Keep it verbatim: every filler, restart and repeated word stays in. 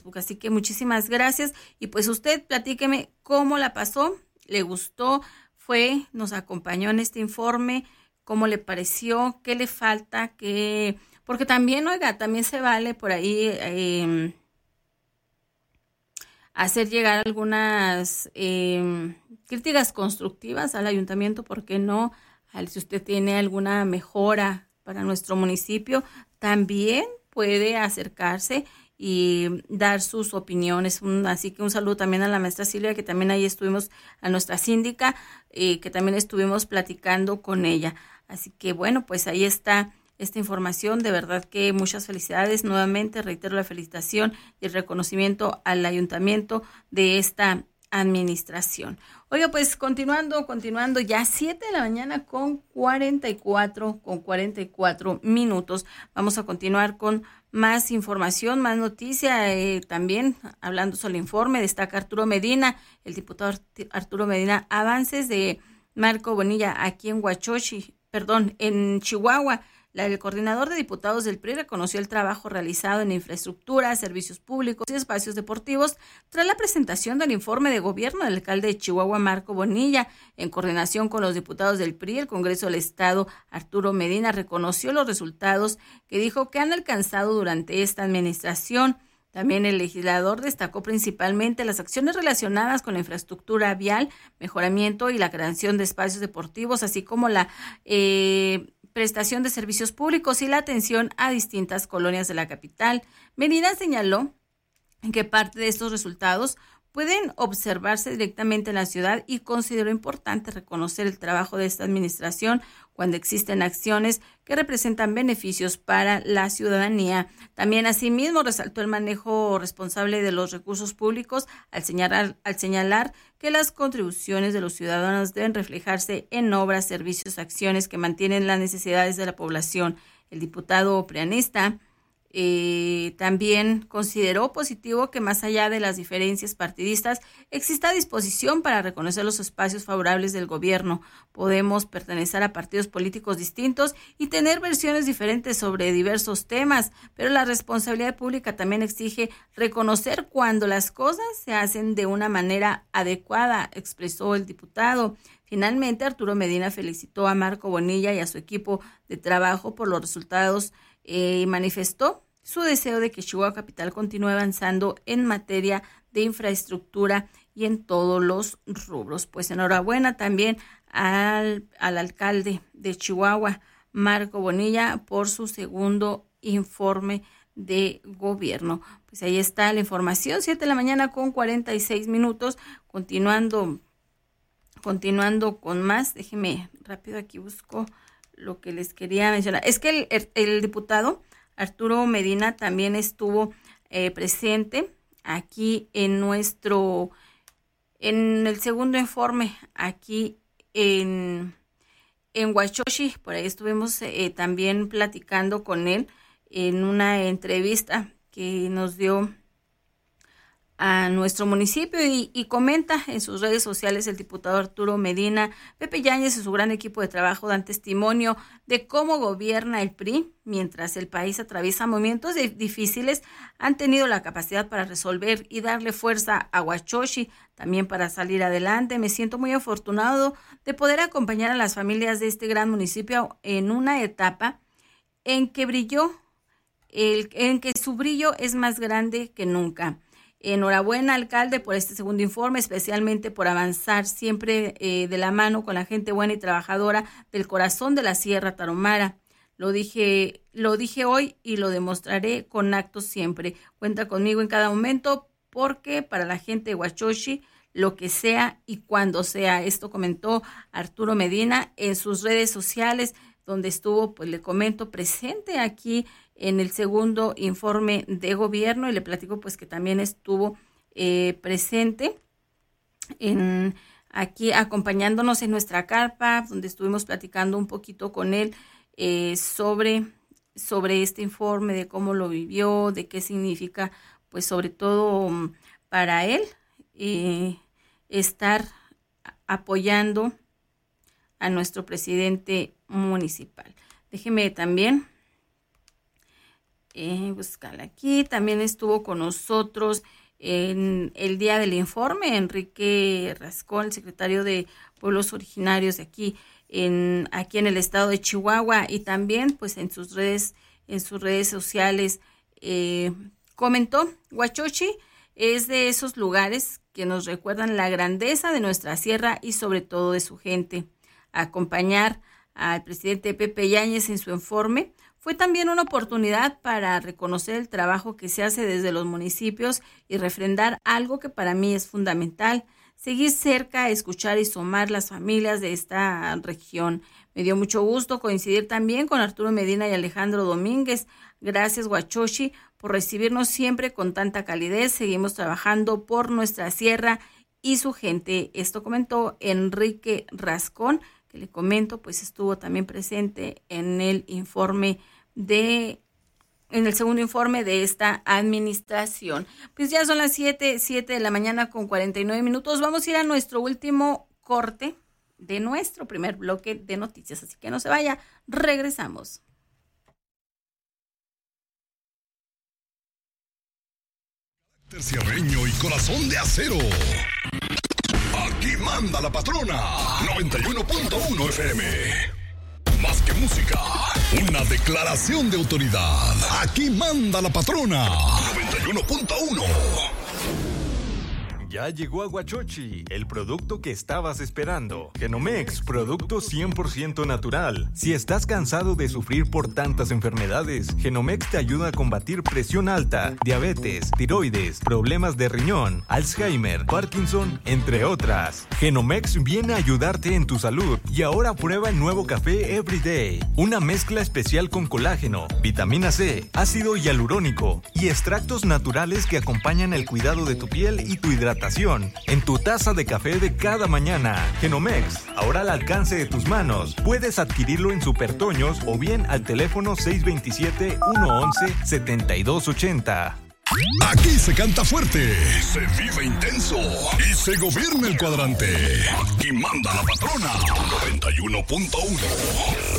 Así que muchísimas gracias. Y pues usted platíqueme cómo la pasó, le gustó, fue, nos acompañó en este informe, cómo le pareció, qué le falta, qué... Porque también, oiga, también se vale por ahí eh, hacer llegar algunas eh, críticas constructivas al ayuntamiento, ¿por qué no? Al, si usted tiene alguna mejora para nuestro municipio, también puede acercarse y dar sus opiniones. Un, así que un saludo también a la maestra Silvia, que también ahí estuvimos, a nuestra síndica, eh, que también estuvimos platicando con ella. Así que bueno, pues ahí está esta información. De verdad que muchas felicidades. Nuevamente reitero la felicitación y el reconocimiento al ayuntamiento de esta administración. Oiga, pues continuando, continuando, ya siete de la mañana con cuarenta y cuatro, con cuarenta y cuatro minutos. Vamos a continuar con más información, más noticia, eh, también hablando sobre el informe, destaca Arturo Medina, el diputado Arturo Medina, avances de Marco Bonilla aquí en Huachochi, perdón, en Chihuahua. La, el coordinador de diputados del P R I reconoció el trabajo realizado en infraestructura, servicios públicos y espacios deportivos tras la presentación del informe de gobierno del alcalde de Chihuahua, Marco Bonilla. En coordinación con los diputados del P R I, el Congreso del Estado, Arturo Medina, reconoció los resultados que dijo que han alcanzado durante esta administración. También el legislador destacó principalmente las acciones relacionadas con la infraestructura vial, mejoramiento y la creación de espacios deportivos, así como la eh, prestación de servicios públicos y la atención a distintas colonias de la capital. Medina señaló que parte de estos resultados pueden observarse directamente en la ciudad y consideró importante reconocer el trabajo de esta administración cuando existen acciones que representan beneficios para la ciudadanía. También asimismo resaltó el manejo responsable de los recursos públicos al señalar, al señalar que las contribuciones de los ciudadanos deben reflejarse en obras, servicios, acciones que mantienen las necesidades de la población. El diputado prianista Eh, también consideró positivo que más allá de las diferencias partidistas exista disposición para reconocer los espacios favorables del gobierno. Podemos pertenecer a partidos políticos distintos y tener versiones diferentes sobre diversos temas, pero la responsabilidad pública también exige reconocer cuando las cosas se hacen de una manera adecuada, expresó el diputado. Finalmente, Arturo Medina felicitó a Marco Bonilla y a su equipo de trabajo por los resultados y eh, manifestó su deseo de que Chihuahua Capital continúe avanzando en materia de infraestructura y en todos los rubros. Pues enhorabuena también al, al alcalde de Chihuahua, Marco Bonilla, por su segundo informe de gobierno. Pues ahí está la información, siete de la mañana con cuarenta y seis minutos, continuando, continuando con más. Déjeme rápido aquí busco lo que les quería mencionar. Es que el, el, el diputado Arturo Medina también estuvo eh, presente aquí en nuestro, en el segundo informe, aquí en, en Huachochi. Por ahí estuvimos eh, también platicando con él en una entrevista que nos dio a nuestro municipio y, y comenta en sus redes sociales el diputado Arturo Medina. Pepe Yáñez y su gran equipo de trabajo dan testimonio de cómo gobierna el P R I mientras el país atraviesa momentos difíciles. Han tenido la capacidad para resolver y darle fuerza a Huachochi, también para salir adelante. Me siento muy afortunado de poder acompañar a las familias de este gran municipio en una etapa en que brilló, el, en que su brillo es más grande que nunca. Enhorabuena, alcalde, por este segundo informe, especialmente por avanzar siempre eh, de la mano con la gente buena y trabajadora del corazón de la Sierra Tarahumara. Lo dije, lo dije hoy y lo demostraré con actos siempre. Cuenta conmigo en cada momento porque para la gente de Huachochi, lo que sea y cuando sea. Esto comentó Arturo Medina en sus redes sociales, donde estuvo, pues le comento, presente aquí en el segundo informe de gobierno, y le platico pues que también estuvo eh, presente en, aquí acompañándonos en nuestra carpa, donde estuvimos platicando un poquito con él eh, sobre, sobre este informe, de cómo lo vivió, de qué significa, pues sobre todo um, para él, eh, estar apoyando a nuestro presidente municipal. Déjeme también eh, buscarla aquí. También estuvo con nosotros en el día del informe Enrique Rascón, el secretario de Pueblos Originarios de aquí en aquí en el estado de Chihuahua, y también pues en sus redes en sus redes sociales eh, comentó: Huachochi es de esos lugares que nos recuerdan la grandeza de nuestra sierra y sobre todo de su gente. Acompañar al presidente Pepe Yáñez en su informe fue también una oportunidad para reconocer el trabajo que se hace desde los municipios y refrendar algo que para mí es fundamental: seguir cerca, escuchar y sumar las familias de esta región. Me dio mucho gusto coincidir también con Arturo Medina y Alejandro Domínguez. Gracias, Huachochi, por recibirnos siempre con tanta calidez. Seguimos trabajando por nuestra sierra y su gente. Esto comentó Enrique Rascón, que le comento, pues estuvo también presente en el informe de, en el segundo informe de esta administración. Pues ya son las siete, siete de la mañana con cuarenta y nueve minutos. Vamos a ir a nuestro último corte de nuestro primer bloque de noticias, así que no se vaya, regresamos. Cierreño y corazón de acero. Aquí manda la patrona. noventa y uno punto uno F M. Más que música, una declaración de autoridad. Aquí manda la patrona. noventa y uno punto uno. Ya llegó a Huachochi, el producto que estabas esperando. Genomex, producto cien por ciento natural. Si estás cansado de sufrir por tantas enfermedades, Genomex te ayuda a combatir presión alta, diabetes, tiroides, problemas de riñón, Alzheimer, Parkinson, entre otras. Genomex viene a ayudarte en tu salud. Y ahora prueba el nuevo café Everyday, una mezcla especial con colágeno, vitamina C, ácido hialurónico y extractos naturales que acompañan el cuidado de tu piel y tu hidratación en tu taza de café de cada mañana. Genomex, ahora al alcance de tus manos. Puedes adquirirlo en Supertoños o bien al teléfono seis dos siete, uno once, setenta y dos ochenta. Aquí se canta fuerte, se vive intenso y se gobierna el cuadrante. Aquí manda la patrona. noventa y uno punto uno.